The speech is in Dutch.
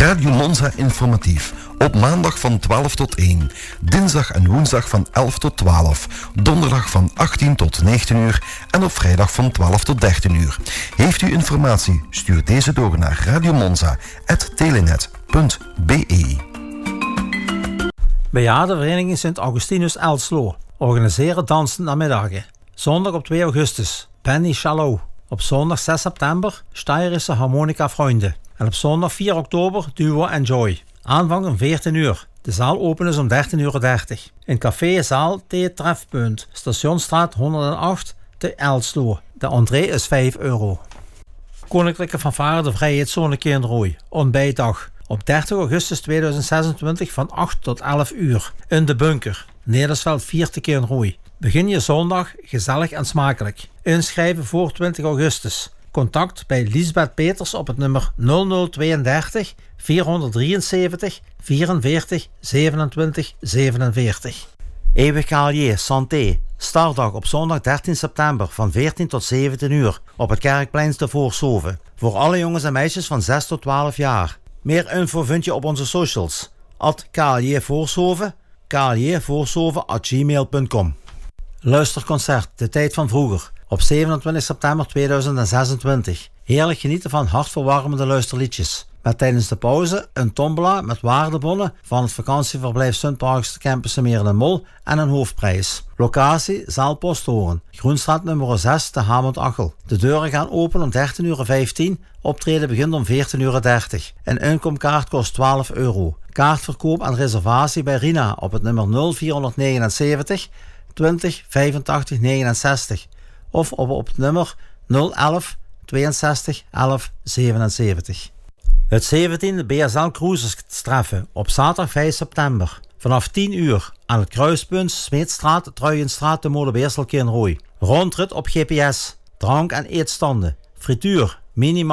Radio Monza informatief. Op maandag van 12 tot 1. Dinsdag en woensdag van 11 tot 12. Donderdag van 18 tot 19 uur. En op vrijdag van 12 tot 13 uur. Heeft u informatie? Stuur deze door naar radiomonza@telenet.be. Bejaardenvereniging Sint Augustinus Elslo organiseren dansend namiddagen. Zondag op 2 augustus, Penny Shallow. Op zondag 6 september, Steirische Harmonica Freunde. En op zondag 4 oktober, Duo Enjoy. Aanvang om 14 uur. De zaal opent is om 13:30 uur. In café Zaal T Trefpunt, Stationsstraat 108 te Elslo. De entree is €5. Koninklijke Fanfare de Vrijheidszone Kernrooi. Ontbijtdag. Op 30 augustus 2026 van 8 tot 11 uur. In de bunker. Nedersveld 4 te Kernrooi. Begin je zondag gezellig en smakelijk. Inschrijven voor 20 augustus. Contact bij Liesbeth Peters op het nummer 0032 473 44 27 47. Eeuwig Calier Santé. Startdag op zondag 13 september van 14 tot 17 uur op het Kerkplein te Voorshoven. Voor alle jongens en meisjes van 6 tot 12 jaar. Meer info vind je op onze socials. @Caliervoorshoven, caliervoorshoven@gmail.com. Luisterconcert De Tijd van Vroeger op 27 september 2026. Heerlijk genieten van hartverwarmende luisterliedjes. Met tijdens de pauze een tombola met waardebonnen van het vakantieverblijf Sunparks Campus Meren en Mol en een hoofdprijs. Locatie Zaal Posthoorn, Groenstraat nummer 6 te Hamond-Achel. De deuren gaan open om 13:15 uur. Optreden begint om 14:30 uur. Een inkomkaart kost €12. Kaartverkoop en reservatie bij Rina op het nummer 0479 20 85 69 of op het nummer 011 62 11 77. Het 17e BSL Cruisers treffen op zaterdag 5 september vanaf 10 uur aan het kruispunt Smeetstraat, Truijenstraat te Molenbeersel Kernrooi. Rondrit op GPS, drank- en eetstanden, frituur, minimaal